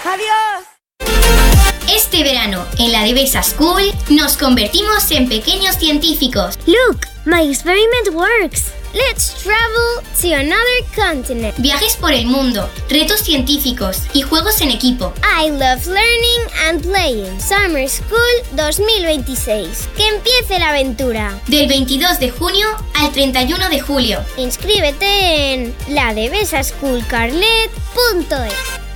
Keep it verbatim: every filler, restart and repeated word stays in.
¡Adiós! Este verano, en la Devesa School, nos convertimos en pequeños científicos. Look, my experiment works. Let's travel to another continent. Viajes por el mundo, retos científicos y juegos en equipo. I love learning and playing. Summer School dos mil veintiséis. ¡Que empiece la aventura! Del veintidós de junio al treinta y uno de julio. Inscríbete en la devesa school carlet punto es.